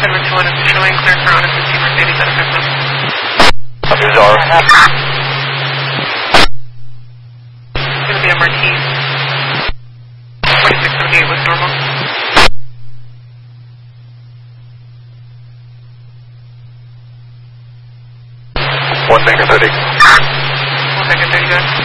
721 is showing clear for honest and Mercedes at a 5 Here's R. It's going to be MRT. 4678 was normal. One thing 30. 1 second 30, guys.